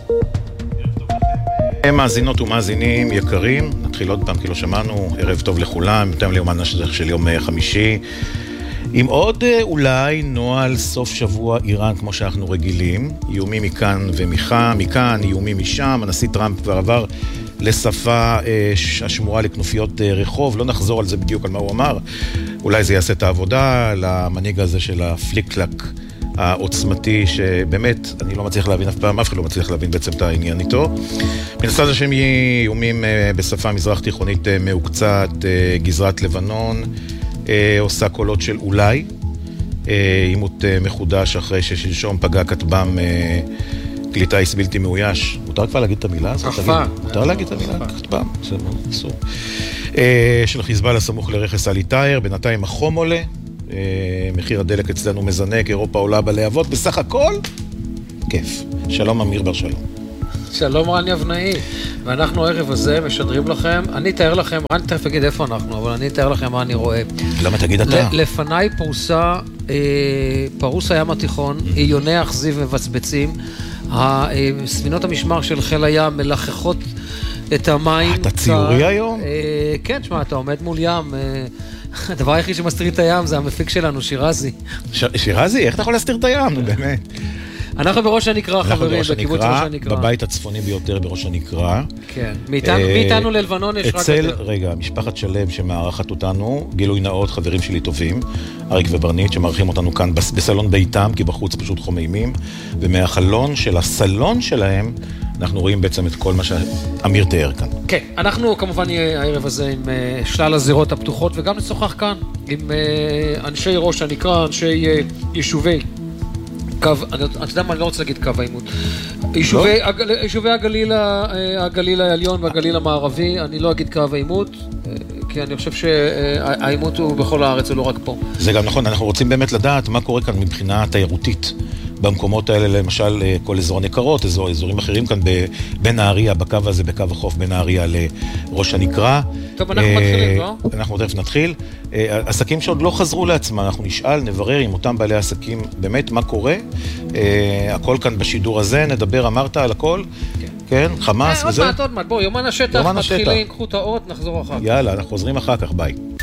מאזינות ומאזינים יקרים, נתחיל עוד פעם כי לא שמענו, ערב טוב לכולם, יותר ליומן השדך של יום חמישי, עם עוד אולי נועל סוף שבוע איראן כמו שאנחנו רגילים, איומים מכאן ומכאן, איומים משם, הנשיא טראמפ כבר עבר לשפה השמורה לכנופיות רחוב, לא נחזור על זה בדיוק על מה הוא אמר, אולי זה יעשה את העבודה למנהיג הזה של הפליק-קלק העוצמתי, שבאמת אני לא מצליח להבין אף פעם, אף אחד לא מצליח להבין בעצם את העניין איתו. מן הצד השני איומים בשפה מזרח תיכונית מעוקצת, גזרת לבנון, עושה קולות של אולי, עימות מחודש אחרי ששלשום פגע כטב"ם כלי טייס בלתי מאויש. מותר כבר להגיד את המילה הזאת? מותר להגיד את המילה? כטב"ם? זה אסור. של חיזבאללה סמוך לרכס עלי טאייר, בינתיים החום עולה, מחיר הדלק אצלנו מזנק, אירופה עולה בלהבות, בסך הכל כיף. שלום אמיר בר שלום. שלום רן יבנאי, ואנחנו הערב הזה משדרים לכם, אני אתאר לכם, רן תכף אגיד איפה אנחנו, אבל אני אתאר לכם מה אני רואה. למה תגיד אתה? לפניי פרוס הים התיכון, עיוני אכזיב מבצבצים, ספינות המשמר של חיל הים מלחכות את המים. אתה ציורי היום? כן, שמע, אתה עומד מול ים, הדבר היחיד שמסתיר את הים זה המפיק שלנו, שירזי. שירזי? איך אתה יכול להסתיר את הים? באמת. אנחנו בראש הנקרא, חברים, בקיבוץ ראש הנקרא. בבית הצפוני ביותר בראש הנקרא. כן, מאיתנו ללבנון יש רק יותר. רגע, משפחת שלם שמארחת אותנו, גילוי נאות, חברים שלי טובים, אריק וברנית, שמארחים אותנו כאן בסלון ביתם, כי בחוץ פשוט חומיימים, ומהחלון של הסלון שלהם, אנחנו רואים בעצם את כל מה שאמיר תיאר כאן. כן, אנחנו כמובן נהיה הערב הזה עם שלל הזירות הפתוחות, וגם נשוחח כאן עם אנשי ראש הנקרא, אנשי יישובי קו, אתה יודע מה, אני לא רוצה להגיד קו העימות. יישובי הגליל העליון והגליל המערבי, אני לא אגיד קו העימות, כי אני חושב שהעימות הוא בכל הארץ, הוא לא רק פה. זה גם נכון, אנחנו רוצים באמת לדעת מה קורה כאן מבחינה תיירותית. במקומות האלה, למשל, כל אזור הנקרות, אזורים אחרים כאן בין העריה, בקו הזה, בקו החוף, בין העריה לראש הנקרא. טוב, אנחנו מתחילים, לא? אנחנו תכף נתחיל. עסקים שעוד לא חזרו לעצמם, אנחנו נשאל, נברר עם אותם בעלי עסקים, באמת מה קורה. הכל כאן בשידור הזה, נדבר, אמרת על הכל. כן, חמאס וזה. עוד מעט, בואו, יומן השטח, מתחילים, קחו את האות, נחזור אחר כך. יאללה, אנחנו חוזרים אחר כך, ביי.